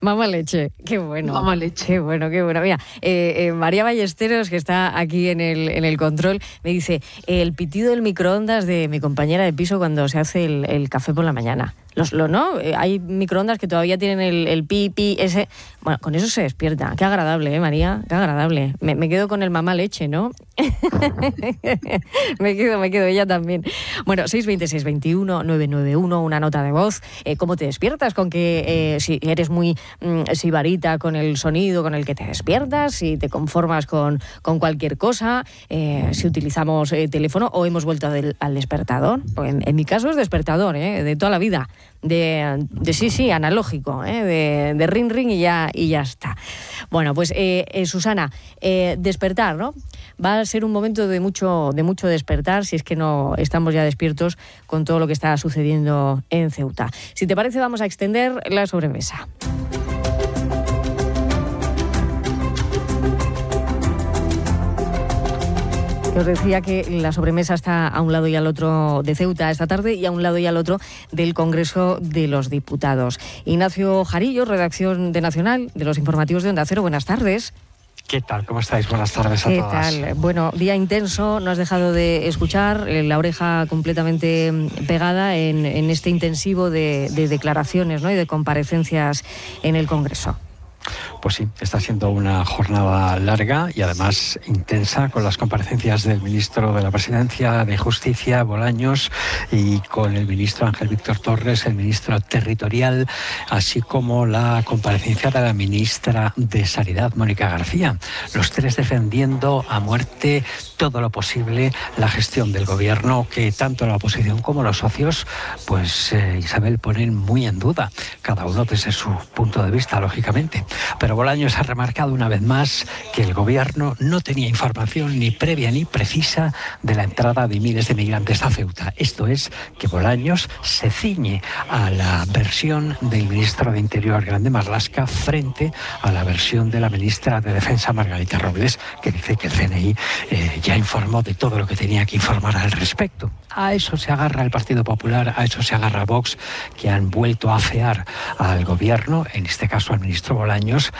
Mamá leche, qué bueno. Mamá leche. Qué bueno. Mira, María Ballesteros, que está aquí en el control, me dice, el pitido del microondas de mi compañera de piso cuando se hace el café por la mañana. ¿No? Hay microondas que todavía tienen el pi, ese. Bueno, con eso se despierta. Qué agradable, María, qué agradable. Me quedo con el mamá leche, ¿no? me quedo, ella también. Bueno, 620-621-991, una nota de voz. ¿Cómo te despiertas? Con que si eres muy sibarita con el sonido con el que te despiertas, si te conformas con cualquier cosa, si utilizamos teléfono o hemos vuelto al despertador. Pues en mi caso es despertador, de toda la vida. De sí, analógico, de ring y ya está. Bueno, pues Susana, despertar, ¿no? Va a ser un momento de mucho despertar, si es que no estamos ya despiertos con todo lo que está sucediendo en Ceuta. Si te parece, vamos a extender la sobremesa. Os decía que la sobremesa está a un lado y al otro de Ceuta esta tarde y a un lado y al otro del Congreso de los Diputados. Ignacio Jarillo, redacción de Nacional, de los informativos de Onda Cero. Buenas tardes. ¿Qué tal? ¿Cómo estáis? Buenas tardes a todas. ¿Qué tal? Bueno, día intenso, no has dejado de escuchar, la oreja completamente pegada en este intensivo de declaraciones, ¿no? Y de comparecencias en el Congreso. Pues sí, está siendo una jornada larga y además intensa, con las comparecencias del ministro de la Presidencia de Justicia, Bolaños, y con el ministro Ángel Víctor Torres, el ministro territorial, así como la comparecencia de la ministra de Sanidad, Mónica García. Los tres defendiendo a muerte todo lo posible la gestión del gobierno, que tanto la oposición como los socios, pues Isabel, ponen muy en duda, cada uno desde su punto de vista, lógicamente. Pero Bolaños ha remarcado una vez más que el gobierno no tenía información ni previa ni precisa de la entrada de miles de migrantes a Ceuta. Esto es, que Bolaños se ciñe a la versión del ministro de Interior, Grande Marlaska, frente a la versión de la ministra de Defensa, Margarita Robles, que dice que el CNI ya informó de todo lo que tenía que informar al respecto. A eso se agarra el Partido Popular, a eso se agarra Vox, que han vuelto a afear al gobierno, en este caso al ministro Bolaños,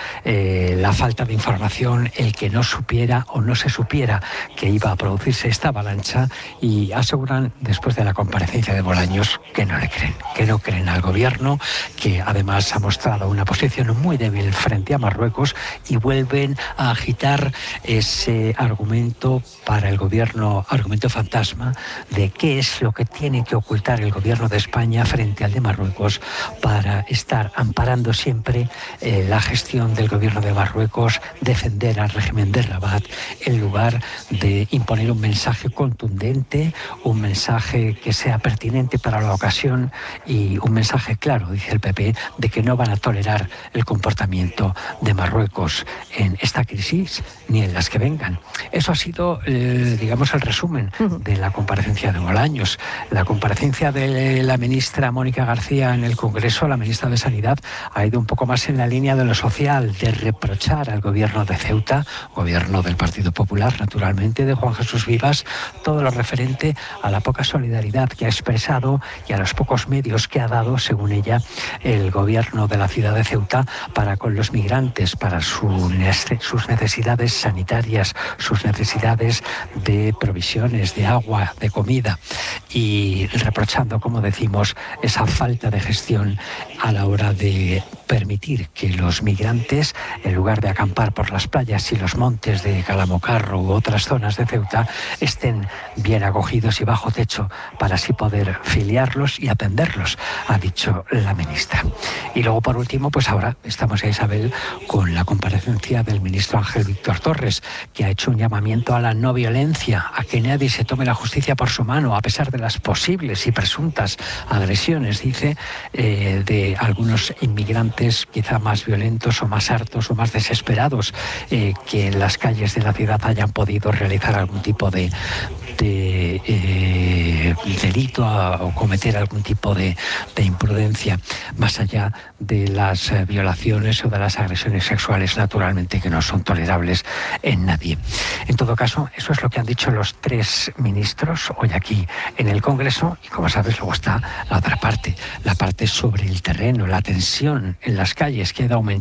la falta de información, el que no supiera o no se supiera que iba a producirse esta avalancha, y aseguran después de la comparecencia de Bolaños que no le creen, que no creen al gobierno, que además ha mostrado una posición muy débil frente a Marruecos, y vuelven a agitar ese argumento para el gobierno, argumento fantasma, de qué es lo que tiene que ocultar el gobierno de España frente al de Marruecos para estar amparando siempre la gestión del gobierno de Marruecos, defender al régimen de Rabat, en lugar de imponer un mensaje contundente, un mensaje que sea pertinente para la ocasión y un mensaje claro, dice el PP, de que no van a tolerar el comportamiento de Marruecos en esta crisis ni en las que vengan. Eso ha sido, digamos, el resumen de la comparecencia de Bolaños. La comparecencia de la ministra Mónica García en el Congreso, la ministra de Sanidad, ha ido un poco más en la línea de lo social, de reprochar al gobierno de Ceuta, gobierno del Partido Popular, naturalmente, de Juan Jesús Vivas, todo lo referente a la poca solidaridad que ha expresado y a los pocos medios que ha dado, según ella, el gobierno de la ciudad de Ceuta para con los migrantes, para sus necesidades sanitarias, sus necesidades de provisiones, de agua, de comida, y reprochando, como decimos, esa falta de gestión a la hora de permitir que los migrantes, en lugar de acampar por las playas y los montes de Calamocarro u otras zonas de Ceuta, estén bien acogidos y bajo techo, para así poder filiarlos y atenderlos, ha dicho la ministra. Y luego, por último, pues ahora estamos, Isabel, con la comparecencia del ministro Ángel Víctor Torres, que ha hecho un llamamiento a la no violencia, a que nadie se tome la justicia por su mano, a pesar de las posibles y presuntas agresiones, dice, de algunos inmigrantes quizá más violentos o más hartos o más desesperados, que en las calles de la ciudad hayan podido realizar algún tipo de delito o cometer algún tipo de imprudencia, más allá de las violaciones o de las agresiones sexuales, naturalmente, que no son tolerables en nadie. En todo caso, eso es lo que han dicho los 3 ministros hoy aquí en el Congreso, y como sabes, luego está la otra parte, la parte sobre el terreno, la tensión en las calles, que ha ido aumentando